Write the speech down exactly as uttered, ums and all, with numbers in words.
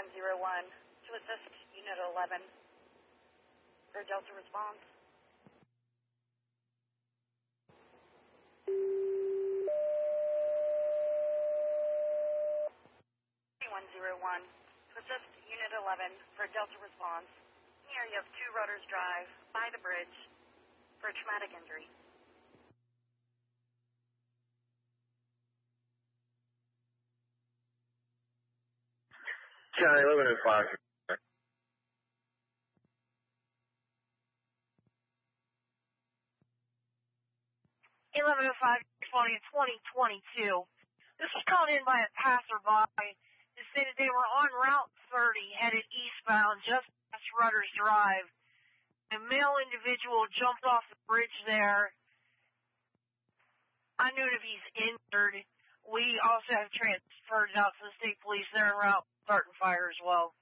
one zero one to assist Unit eleven for Delta response. one zero one to assist Unit eleven for Delta response. In the area of Two Rudders Drive by the bridge for a traumatic injury. County eleven oh five. eleven oh five, twenty, twenty twenty-two. This was called in by a passerby. They stated they were on Route thirty, headed eastbound, just past Rudders Drive. A male individual jumped off the bridge there. Unknown if he's injured. We also have transferred out to the state police there en route, starting fire as well.